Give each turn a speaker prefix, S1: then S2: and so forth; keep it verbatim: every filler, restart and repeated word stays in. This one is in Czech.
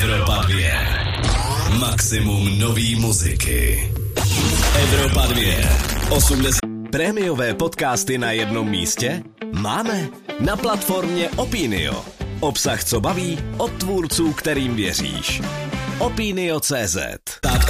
S1: Evropa dvě. Maximum nový muziky. Evropa dvě. osmdesát Prémiové podcasty na jednom místě? Máme. Na platformě Opinio. Obsah, co baví, od tvůrců, kterým věříš. Opinio tečka cé zet.